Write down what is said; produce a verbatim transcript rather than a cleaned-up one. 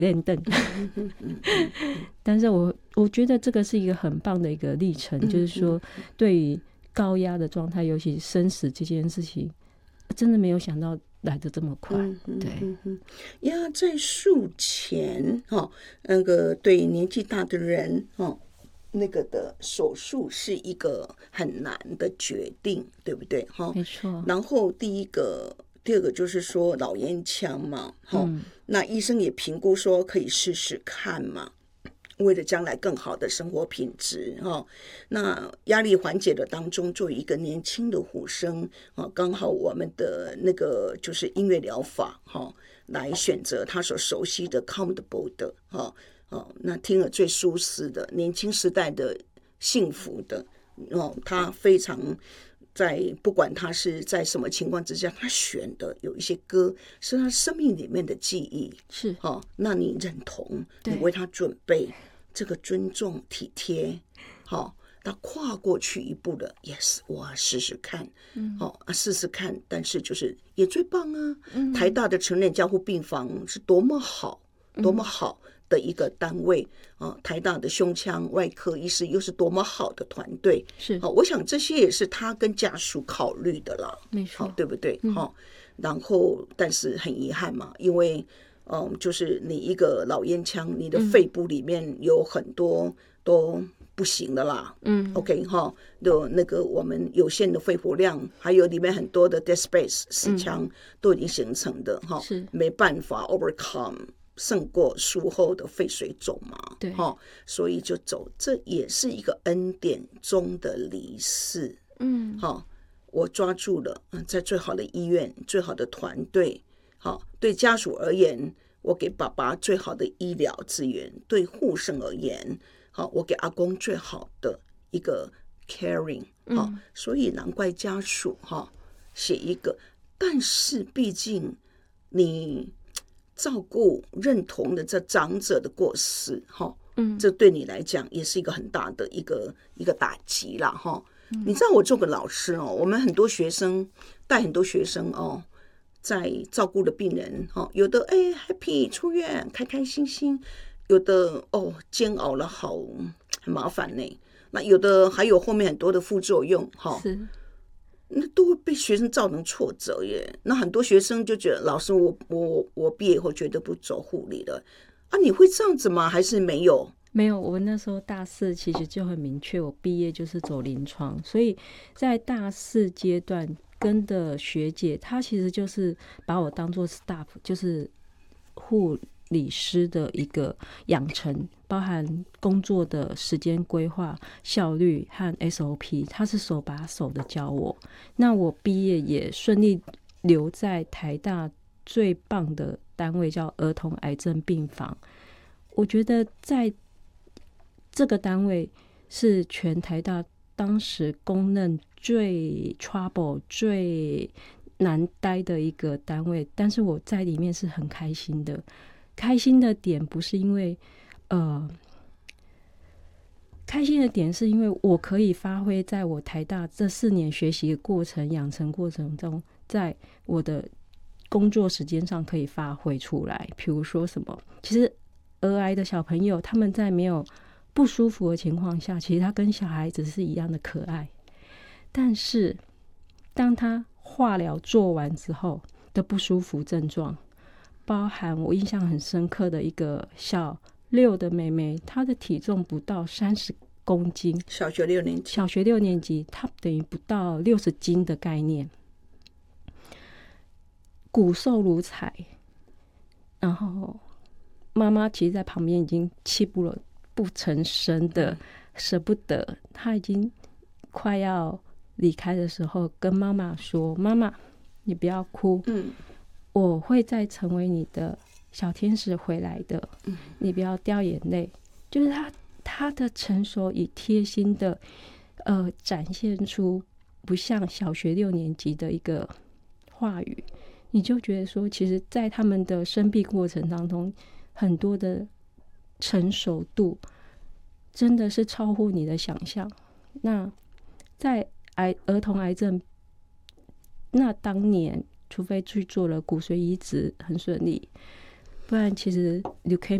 练凳。但是我我觉得这个是一个很棒的一个历程，就是说对于高压的状态，尤其生死这件事情，真的没有想到来得这么快。 嗯、 对， 压在术前、哦、那个对年纪大的人、哦、那个的手术是一个很难的决定，对不对？哦、 没错。 然后第一个第二个就是说老烟枪嘛、哦嗯、那医生也评估说可以试试看嘛，为了将来更好的生活品质、哦、那压力缓解的当中，作为一个年轻的护生、哦、刚好我们的那个就是音乐疗法、哦、来选择他所熟悉的 comfortable 的、哦哦、那听了最舒适的年轻时代的幸福的、哦、他非常在不管他是在什么情况之下，他选的有一些歌是他生命里面的记忆， 是、 哦、那你认同，你为他准备这个尊重体贴，好、哦，他跨过去一步的 yes 我试试看、嗯哦、试试看，但是就是也最棒啊、嗯、台大的成人加护病房是多么好多么好的一个单位、哦、台大的胸腔外科医师又是多么好的团队， 是、 哦、我想这些也是他跟家属考虑的啦， 没错、 哦、对不对、 嗯哦、然后但是很遗憾嘛，因为嗯，就是你一个老烟枪，你的肺部里面有很多都不行的啦。嗯 ，OK 哈，的那个我们有限的肺活量，还有里面很多的 dead space 死腔、嗯、都已经形成的哈， 是没办法 overcome 胜过术后的肺水肿嘛。 对哈，所以就走，这也是一个恩典中的离世。嗯，好，我抓住了，在最好的医院、最好的团队。好，对家属而言，我给爸爸最好的医疗资源；对护生而言，好，我给阿公最好的一个 caring。好，嗯、所以难怪家属哈写一个，但是毕竟你照顾认同的这长者的过世，哈，嗯，这对你来讲也是一个很大的一个一个打击啦，哈。嗯、你知道我做个老师哦，我们很多学生带很多学生哦。在照顾的病人、哦、有的哎 happy 出院开开心心，有的哦煎熬了好很麻烦呢，那有的还有后面很多的副作用、哦、是，那都会被学生造成挫折耶。那很多学生就觉得老师我我我毕业以后绝对不走护理了啊，你会这样子吗？还是没有？ 没有，我那时候大四其实就很明确，我毕业就是走临床，所以在大四阶段跟的学姐，她其实就是把我当作 staff， 就是护理师的一个养成，包含工作的时间规划、效率和 S O P， 她是手把手的教我。那我毕业也顺利留在台大最棒的单位，叫儿童癌症病房。我觉得在这个单位是全台大当时公认最 trouble 最难待的一个单位，但是我在里面是很开心的。开心的点不是因为呃，开心的点是因为我可以发挥在我台大这四年学习的过程、养成过程中，在我的工作时间上可以发挥出来。比如说什么，其实儿癌的小朋友他们在没有不舒服的情况下，其实他跟小孩子是一样的可爱，但是当他化疗做完之后的不舒服症状，包含我印象很深刻的一个小六的妹妹，她的体重不到三十公斤， 小学六年级， 小学六年级，她等于不到六十斤的概念，骨瘦如柴，然后妈妈其实在旁边已经泣不了不成声的舍不得，她已经快要离开的时候跟妈妈说，妈妈你不要哭、嗯、我会再成为你的小天使回来的、嗯、你不要掉眼泪。就是她她的成熟与贴心的呃展现出不像小学六年级的一个话语，你就觉得说其实在他们的生病过程当中很多的成熟度真的是超乎你的想象。那在癌儿童癌症，那当年除非去做了骨髓移植很顺利， 不然其实 leukemia